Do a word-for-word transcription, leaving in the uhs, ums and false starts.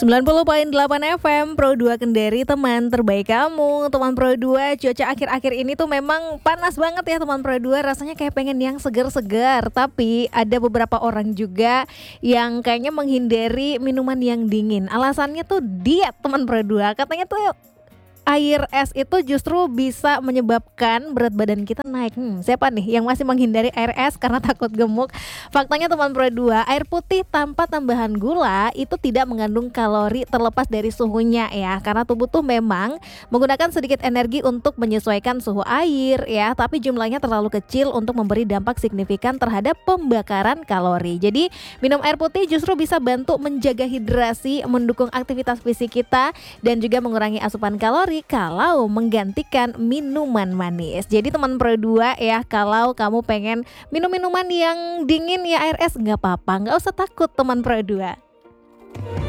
sembilan puluh koma delapan F M Pro dua Kendari, teman terbaik kamu. Teman Pro dua, cuaca akhir-akhir ini tuh memang panas banget ya teman Pro dua. Rasanya kayak pengen yang segar-segar. Tapi ada beberapa orang juga yang kayaknya menghindari minuman yang dingin. Alasannya tuh diet teman Pro dua. Katanya tuh air es itu justru bisa menyebabkan berat badan kita naik. Hmm, siapa nih yang masih menghindari air es karena takut gemuk? Faktanya teman Pro dua, air putih tanpa tambahan gula itu tidak mengandung kalori terlepas dari suhunya ya. Karena tubuh tuh memang menggunakan sedikit energi untuk menyesuaikan suhu air ya, tapi jumlahnya terlalu kecil untuk memberi dampak signifikan terhadap pembakaran kalori. Jadi minum air putih justru bisa bantu menjaga hidrasi, mendukung aktivitas fisik kita dan juga mengurangi asupan kalori kalau menggantikan minuman manis. Jadi teman Pro dua ya, kalau kamu pengen minum minuman yang dingin ya air es, nggak apa-apa, nggak usah takut teman Pro dua.